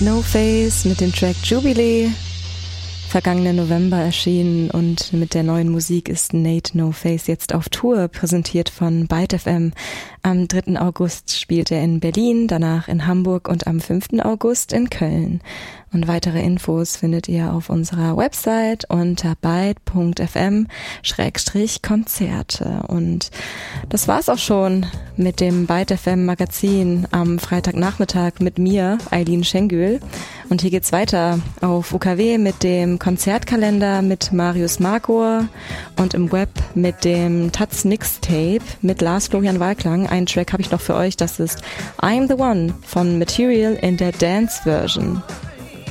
Nate No Face mit dem Track Jubilee. Vergangenen November erschienen und mit der neuen Musik ist Nate No Face jetzt auf Tour, präsentiert von Byte FM. Am 3. August spielt er in Berlin, danach in Hamburg und am 5. August in Köln. Und weitere Infos findet ihr auf unserer Website unter byte.fm/Konzerte. Und das war's auch schon mit dem Byte FM Magazin am Freitagnachmittag mit mir, Eileen Schengül. Und hier geht's weiter auf UKW mit dem Konzertkalender mit Marius Markor und im Web mit dem Taz Mixtape mit Lars Florian Walklang. Einen Track habe ich noch für euch, das ist I'm the One von Material in der Dance Version.